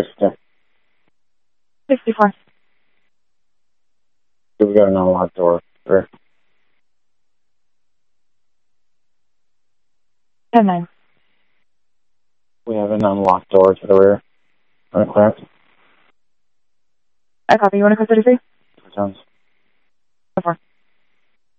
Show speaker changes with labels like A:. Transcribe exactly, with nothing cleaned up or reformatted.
A: sixty.
B: sixty-four.
A: We got an unlocked door. Sure.
B: ten nine.
A: We have an unlocked door to the rear. On a clearance.
B: I copy. You want to code thirty-three?
A: Sounds.
B: Before.